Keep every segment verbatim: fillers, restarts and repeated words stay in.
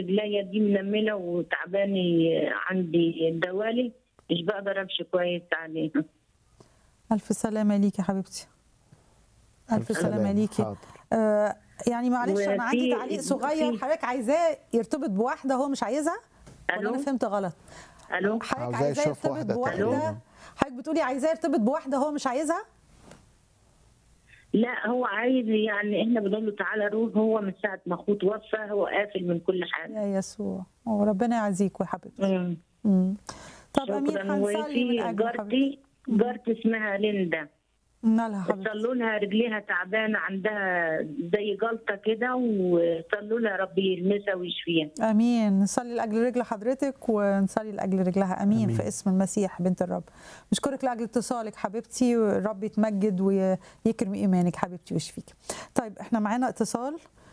رجليا دي منملة وتعباني، عندي دوالي مش بقدر امشي كويس عليها. ألف سلامة ليكي يا حبيبتي. ألف سلامة ليكي. آه يعني معلش أنا عندي تعليق صغير، حضرتك عايزاه يرتبط بواحدة هو مش عايزها؟ ولا أنا فهمت غلط؟ ألو؟ حضرتك عايزاه يرتبط بواحدة، حضرتك بتقولي عايزاه يرتبط بواحدة هو مش عايزها؟ لا هو عايز، يعني احنا بنقول له تعالى روح، هو من ساعة ما اخوه توفى هو قافل من كل حاجة. يا يسوع، وربنا يعزيك يا حبيبتي. امم طب امين، هنصلي من اجل جارتي جارتي اسمها ليندا، مالها حبيبتي؟ صلوا لها، رجليها تعبانه، عندها زي جلطه كده، وصلوا لها ربي يلمسها ويشفيها. امين. نصلي لاجل رجل حضرتك ونصلي لاجل رجلها. امين, أمين. في اسم المسيح بنت الرب. نشكرك لاجل اتصالك حبيبتي، ورب يتمجد ويكرم ايمانك حبيبتي ويشفيك. طيب احنا معانا اتصال،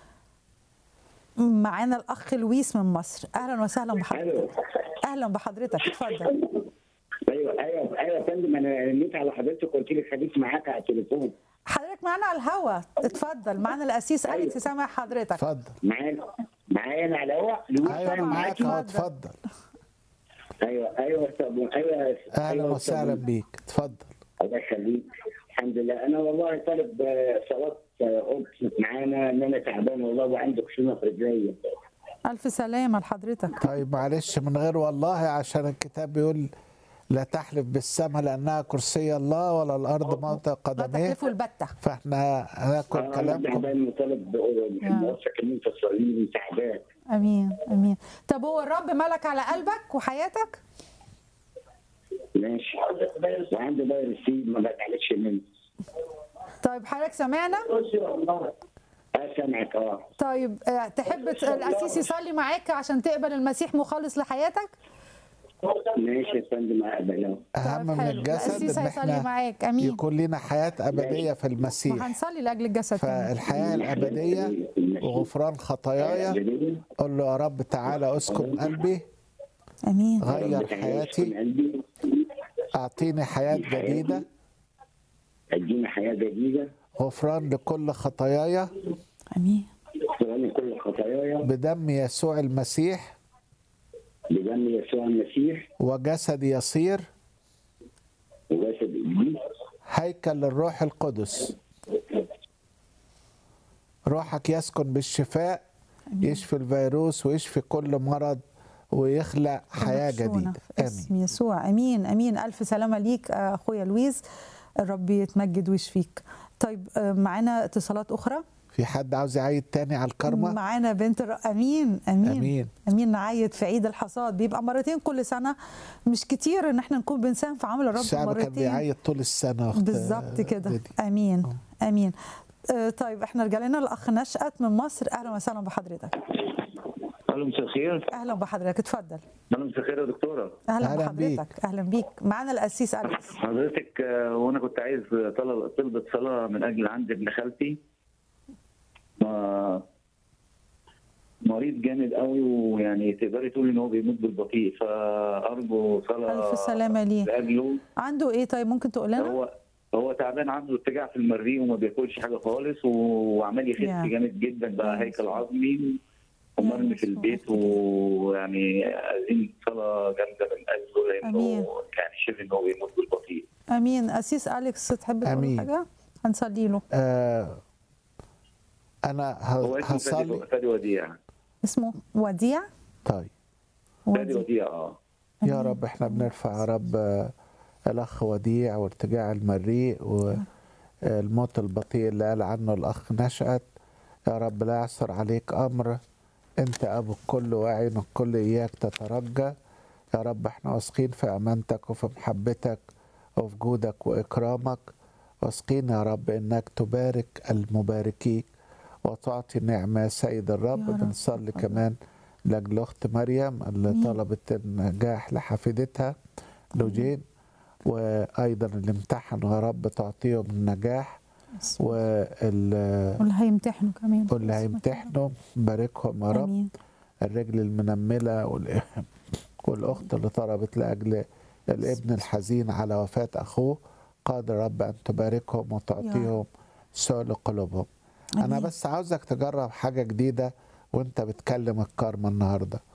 معانا الاخ لويس من مصر. اهلا وسهلا بحضرتك. اهلا بحضرتك، اتفضل. ايوه ايوه ايوه يا فندم، انا رنيت على حضرتك قلت لي خليك معاك على التليفون. حضرتك معانا على الهوا، اتفضل. معانا القسيس أيوة. أليكس سامع حضرتك. اتفضل. معانا معانا على الهوا. ايوه انا معاك اهو، اتفضل. ايوه ايوه ايوه اهلا وسهلا بيك، اتفضل. الله يخليك. الحمد لله. انا والله طالب صلاه قلت معانا ان انا تعبان والله وعندي خشونه في رجليا. الف سلامه لحضرتك. طيب معلش من غير والله، عشان الكتاب بيقول لا تحلف بالسماء لانها كرسي الله ولا الارض موطئ قدميه. لا تحلفوا البتة. فاحنا هناكل آه كلامكم. تعبان وطالب موثق ان انت تصلي تعبان. امين امين. طب هو الرب ملك على قلبك وحياتك؟ ماشي. وعندي فيروس سي ما بتعالجش منه. طيب حضرتك سمعنا؟ سامعك اه. طيب تحب القسيس يصلي معاك عشان تقبل المسيح مخلص لحياتك؟ ماشي يا فندم، اقبل. اهم من الجسد ان احنا معاك. أمين. يكون لنا حياه ابديه في المسيح، وهنصلي لاجل الجسد. فالحياه الابديه وغفران خطاياي. قل له يا رب تعالى اسكن قلبي. امين. غير حياتي، اعطيني حياه جديده، اديني حياه جديده، غفران لكل خطاياي. امين. غفران لكل خطاياي بدم يسوع المسيح، بدم يسوع المسيح، وجسد يصير وجسد إبليس هيكل للروح القدس. روحك يسكن بالشفاء، يشفي الفيروس ويشفي كل مرض ويخلق حياة جديدة. آمين يسوع. أمين أمين. ألف سلامة ليك أخويا لويس، الرب يتمجد ويشفيك. طيب معانا اتصالات أخرى؟ في حد عاوز يعيد تاني على الكرمة؟ معانا بنت الر... أمين أمين أمين أمين. نعيد في عيد الحصاد، بيبقى مرتين كل سنة، مش كتير إن احنا نكون بنساهم في عمل الرب. الشعب مرتين. كان بيعيد طول السنة. بالظبط كده. أمين أوه. أمين. آه طيب احنا رجعنا الأخ نشأت من مصر. أهلا وسهلا بحضرتك. اهلا مساء الخير. اهلا بحضرتك، اتفضل. اهلا مساء الخير يا دكتوره. اهلا, أهلا بحضرتك. بيك. اهلا بيك. معانا القسيس أليكس. حضرتك وانا كنت عايز طلب طلبة صلاه من اجل عند ابن خالتي، مريض جامد قوي، ويعني تقدري تقولي ان هو بيموت بالبطيء، فارجو صلاه. الف سلامه ليه. لاجله. عنده ايه طيب ممكن تقول لنا؟ هو هو تعبان، عنده ارتجاع في المريء وما بياكلش حاجه خالص، وعمال يخس جامد جدا بقى، هيكل عظمي ومرمي في البيت، ويعني عايزين صلاه جامده من اجله لانه يعني شبه ان هو بيموت بالبطيء. امين. قسيس أليكس تحب تقول حاجه؟ هنصلي له. آه انا هو اسمه هصلي. فادي وديع. اسمه وديع؟ طيب فادي وديع. اه يا رب احنا بنرفع يا رب الاخ وديع وارتجاع المريء والموت البطيء اللي قال عنه الاخ نشأت. يا رب لا يعثر عليك امر، انت ابو الكل وعين الكل اياك تترجى. يا رب احنا واثقين في امانتك وفي محبتك وفي جودك واكرامك، واثقين يا رب انك تبارك المباركين وتعطي نعمه يا سيد الرب. بنصلي كمان لاجل اخت مريم اللي مين. طلبت النجاح لحفيدتها لوجين، وايضا اللي امتحنوا يا رب تعطيهم النجاح، وال واللي هيمتحنوا كمان واللي هيمتحنوا باركهم يا رب. الرجل المنمله وال... والاخت اللي طلبت لاجل الابن الحزين على وفاه اخوه، قادر رب ان تباركهم وتعطيهم سؤل قلوبهم. أنا بس عاوزك تجرب حاجة جديدة وانت بتكلم الكارما النهارده.